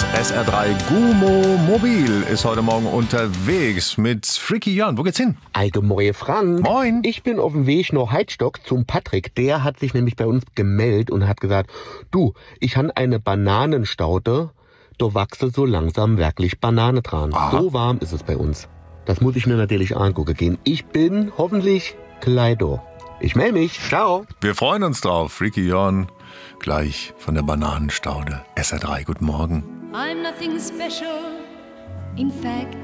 SR3 Gumo Mobil ist heute Morgen unterwegs mit Freaky Jörn. Wo geht's hin? Allgemeine Frank. Moin. Ich bin auf dem Weg nach Heidstock zum Patrick. Der hat sich nämlich bei uns gemeldet und hat gesagt, du, ich han eine Bananenstaute, da wachse so langsam wirklich Banane dran. Aha. So warm ist es bei uns. Das muss ich mir natürlich angucken gehen. Ich bin hoffentlich Kleido. Ich melde mich. Ciao. Wir freuen uns drauf. Freaky Jörn gleich von der Bananenstaude. SR3, guten Morgen. I'm nothing special. In fact,